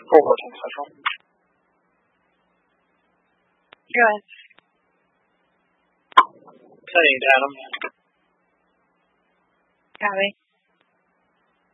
forward and so forth. Go ahead. Hey, Adam. Got me.